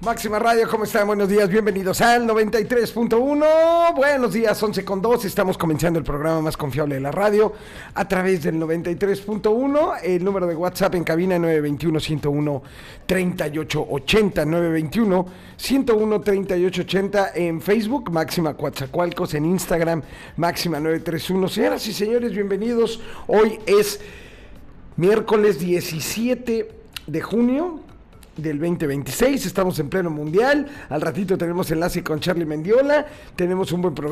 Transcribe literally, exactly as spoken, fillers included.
Máxima Radio, ¿cómo están? Buenos días, bienvenidos al noventa y tres punto uno. Buenos días, once con dos. Estamos comenzando el programa más confiable de la radio a través del noventa y tres punto uno. El número de WhatsApp en cabina nueve dos uno, uno cero uno, tres ocho ocho cero, nueve dos uno, uno cero uno, tres ocho ocho cero. En Facebook, Máxima Coatzacoalcos. En Instagram, Máxima nueve tres uno. Señoras y señores, bienvenidos. Hoy es miércoles diecisiete de junio del veinte veintiséis, estamos en pleno mundial. Al ratito tenemos enlace con Charlie Mendiola, tenemos un buen programa